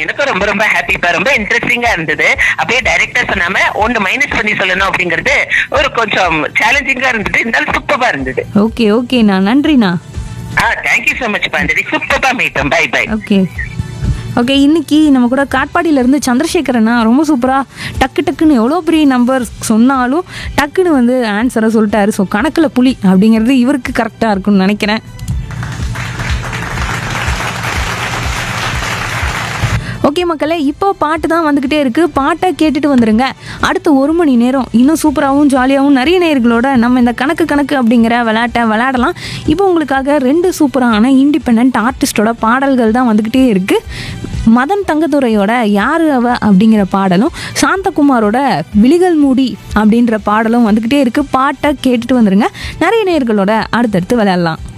எனக்கும் ரொம்ப ரொம்ப ஹாப்பிப்பா, ரொம்ப இன்ட்ரெஸ்டிங்கா இருந்தது. அப்படியே டைரக்டா சொன்னாம ஒன்னு மைனஸ் பண்ணி சொல்லணும் அப்படிங்கிறது ஒரு கொஞ்சம் சேலஞ்சிங்கா இருந்தது, இருந்தாலும் சூப்பரா இருந்தது. ஓகே ஓகேண்ணா, நன்றிண்ணா. தேங்க்யூ சோ மச் பாண்டரி, சூப்பரா மீட்டும். By by. Okay okay. இன்னைக்கு நம்ம கூட காட்பாடியிலேருந்து சந்திரசேகரண்ணா ரொம்ப சூப்பராக டக்கு டக்குன்னு எவ்வளோ பெரிய நம்பர் சொன்னாலும் டக்குன்னு வந்து ஆன்சரை சொல்லிட்டாரு. ஸோ கணக்கில் புலி அப்படிங்கிறது இவருக்கு கரெக்டாக இருக்கும்னு நினைக்கிறேன். ஓகே மக்களே, இப்போ பாட்டு தான் வந்துக்கிட்டே இருக்குது. பாட்டை கேட்டுட்டு வந்துடுங்க. அடுத்த 1 மணி நேரம் இன்னும் சூப்பராகவும் ஜாலியாகவும் நிறைய நேயர்களோட நம்ம இந்த கணக்கு அப்படிங்கிற விளையாட்டை விளையாடலாம். இப்போ உங்களுக்காக 2 சூப்பரான இண்டிபெண்ட் ஆர்டிஸ்டோட பாடல்கள் தான் வந்துக்கிட்டே இருக்குது. மதன் தங்கதுரையோட யாரு அவ அப்படிங்கிற பாடலும், சாந்தகுமாரோட விழிகள் மூடி அப்படின்ற பாடலும் வந்துக்கிட்டே இருக்குது. பாட்டை கேட்டுட்டு வந்துடுங்க. நிறைய நேயர்களோட அடுத்தடுத்து விளையாடலாம்.